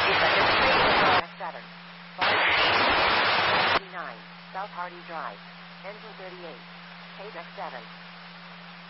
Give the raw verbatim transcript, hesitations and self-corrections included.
fifty seconds. seven. five nine. South Hardy Drive. Engine thirty-eight. Page seven.